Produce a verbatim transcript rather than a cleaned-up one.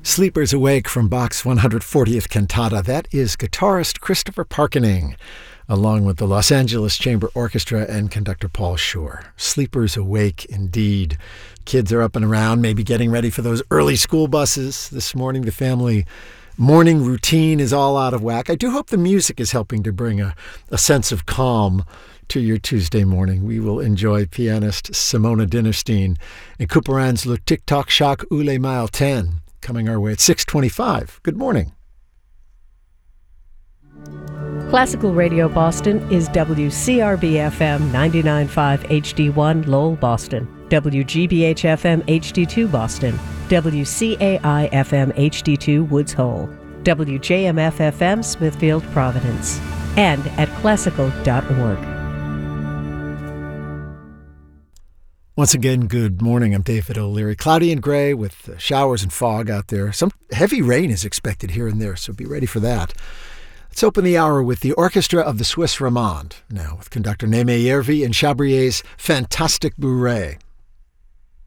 Sleepers Awake from Bach's one hundred fortieth Cantata. That is guitarist Christopher Parkening, along with the Los Angeles Chamber Orchestra and conductor Paul Shore. Sleepers Awake indeed. Kids are up and around, maybe getting ready for those early school buses. This morning, the family morning routine is all out of whack. I do hope the music is helping to bring a, a sense of calm to your Tuesday morning. We will enjoy pianist Simona Dinnerstein and Couperin's Le Tic Toc Choc ou les Mile ten coming our way at six twenty-five. Good morning. Classical Radio Boston is W C R B F M ninety-nine point five H D one Lowell, Boston, W G B H F M H D two Boston, W C A I F M H D two Woods Hole, W J M F F M Smithfield, Providence, and at classical dot org. Once again, good morning. I'm David O'Leary. Cloudy and gray with showers and fog out there. Some heavy rain is expected here and there, so be ready for that. Let's open the hour with the Orchestra of the Swiss Romande, now with conductor Némé Järvi and Chabrier's Fantastic Bourrée.